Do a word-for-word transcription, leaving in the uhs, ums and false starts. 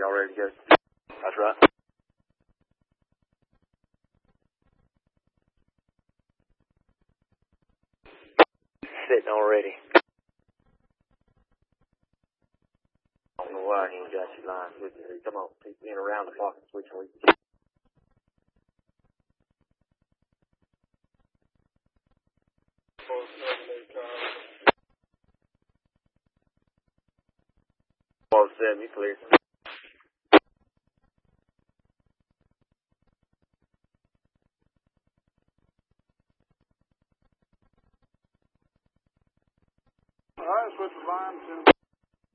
Y'all ready to go? That's right. Sitting already. I don't know why he ain't got you lines with you. Come on, keep being around the clock and switching with you. Four seven, you clear.